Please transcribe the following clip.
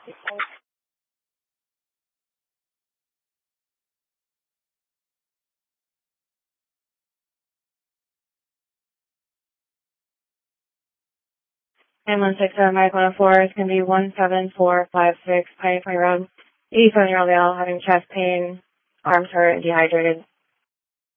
916 Mike 104 is going to be 17456 Pine Point Road. 87-year-old male having chest pain, arms hurt, and dehydrated.